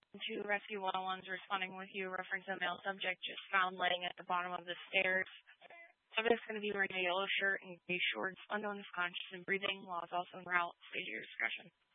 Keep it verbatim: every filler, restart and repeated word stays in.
To Rescue one oh one's responding with you, reference a male subject just found laying at the bottom of the stairs. Subject's going to be wearing a yellow shirt and gray shorts, unknown is conscious and breathing, while is also en route. State your discretion.